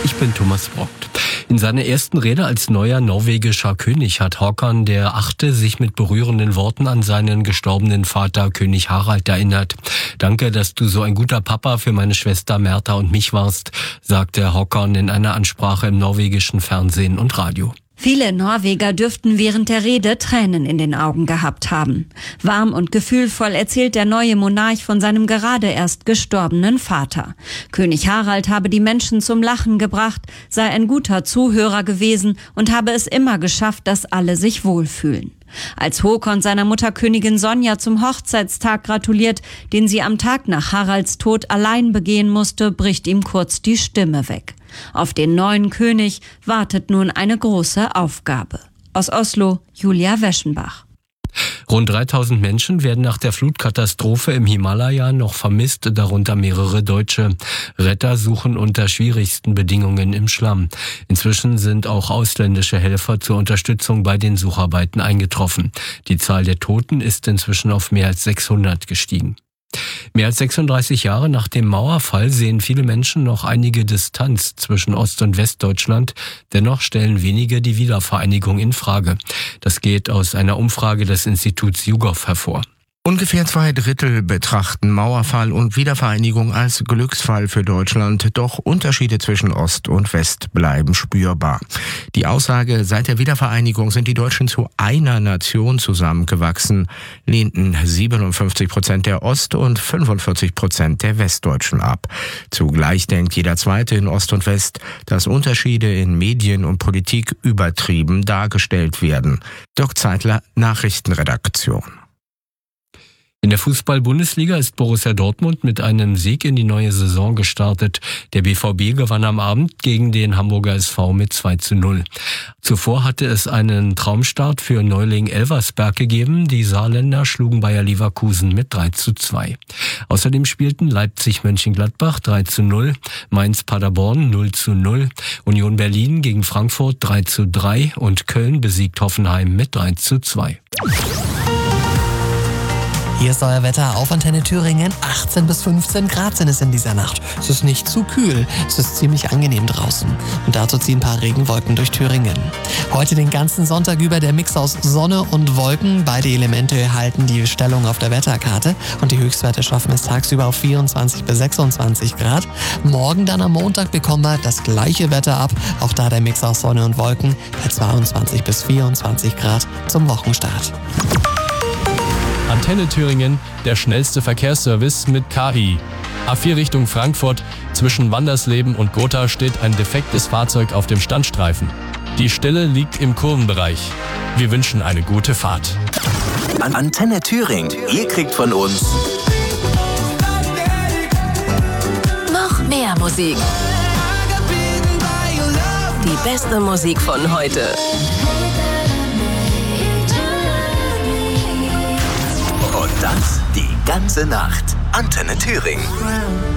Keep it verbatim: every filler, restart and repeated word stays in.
Ich bin Thomas Brockt. In seiner ersten Rede als neuer norwegischer König hat Håkon der Achte sich mit berührenden Worten an seinen gestorbenen Vater König Harald erinnert. Danke, dass du so ein guter Papa für meine Schwester Märtha und mich warst, sagte Håkon in einer Ansprache im norwegischen Fernsehen und Radio. Viele Norweger dürften während der Rede Tränen in den Augen gehabt haben. Warm und gefühlvoll erzählt der neue Monarch von seinem gerade erst gestorbenen Vater. König Harald habe die Menschen zum Lachen gebracht, sei ein guter Zuhörer gewesen und habe es immer geschafft, dass alle sich wohlfühlen. Als Håkon seiner Mutter Königin Sonja zum Hochzeitstag gratuliert, den sie am Tag nach Haralds Tod allein begehen musste, bricht ihm kurz die Stimme weg. Auf den neuen König wartet nun eine große Aufgabe. Aus Oslo, Julia Weschenbach. Rund dreitausend Menschen werden nach der Flutkatastrophe im Himalaya noch vermisst, darunter mehrere Deutsche. Retter suchen unter schwierigsten Bedingungen im Schlamm. Inzwischen sind auch ausländische Helfer zur Unterstützung bei den Sucharbeiten eingetroffen. Die Zahl der Toten ist inzwischen auf mehr als sechshundert gestiegen. Mehr als sechsunddreißig Jahre nach dem Mauerfall sehen viele Menschen noch einige Distanz zwischen Ost- und Westdeutschland. Dennoch stellen wenige die Wiedervereinigung in Frage. Das geht aus einer Umfrage des Instituts YouGov hervor. Ungefähr zwei Drittel betrachten Mauerfall und Wiedervereinigung als Glücksfall für Deutschland, doch Unterschiede zwischen Ost und West bleiben spürbar. Die Aussage, seit der Wiedervereinigung sind die Deutschen zu einer Nation zusammengewachsen, lehnten siebenundfünfzig Prozent der Ost- und fünfundvierzig Prozent der Westdeutschen ab. Zugleich denkt jeder Zweite in Ost und West, dass Unterschiede in Medien und Politik übertrieben dargestellt werden. Dirk Zeitler, Nachrichtenredaktion. In der Fußball-Bundesliga ist Borussia Dortmund mit einem Sieg in die neue Saison gestartet. Der B V B gewann am Abend gegen den Hamburger S V mit zwei zu null. Zuvor hatte es einen Traumstart für Neuling Elversberg gegeben. Die Saarländer schlugen Bayer Leverkusen mit drei zu zwei. Außerdem spielten Leipzig-Mönchengladbach drei zu null, Mainz-Paderborn null zu null, Union Berlin gegen Frankfurt drei zu drei und Köln besiegt Hoffenheim mit drei zu zwei. Hier ist euer Wetter auf Antenne Thüringen. achtzehn bis fünfzehn Grad sind es in dieser Nacht. Es ist nicht zu kühl, es ist ziemlich angenehm draußen. Und dazu ziehen ein paar Regenwolken durch Thüringen. Heute den ganzen Sonntag über der Mix aus Sonne und Wolken. Beide Elemente halten die Stellung auf der Wetterkarte. Und die Höchstwerte schaffen es tagsüber auf vierundzwanzig bis sechsundzwanzig Grad. Morgen dann am Montag bekommen wir das gleiche Wetter ab. Auch da der Mix aus Sonne und Wolken bei zweiundzwanzig bis vierundzwanzig Grad zum Wochenstart. Antenne Thüringen, der schnellste Verkehrsservice mit K I. A vier Richtung Frankfurt, zwischen Wandersleben und Gotha steht ein defektes Fahrzeug auf dem Standstreifen. Die Stelle liegt im Kurvenbereich. Wir wünschen eine gute Fahrt. Antenne Thüringen, ihr kriegt von uns noch mehr Musik. Die beste Musik von heute. Und das die ganze Nacht. Antenne Thüringen.